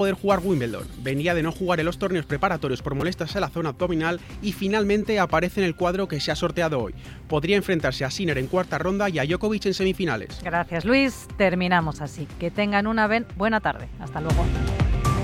poder jugar Wimbledon. Venía de no jugar en los torneos preparatorios por molestias en la zona abdominal y finalmente aparece en el cuadro que se ha sorteado hoy. Podría enfrentarse a Sinner en cuarta ronda y a Djokovic en semifinales. Gracias, Luis. Terminamos así. Que tengan una buena tarde. Hasta luego.